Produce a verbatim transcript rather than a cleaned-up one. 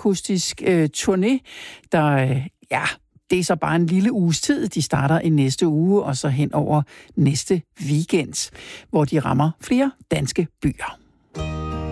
akustisk øh, turné, der, øh, ja, det er så bare en lille uges tid. De starter i næste uge, og så hen over næste weekend, hvor de rammer flere danske byer.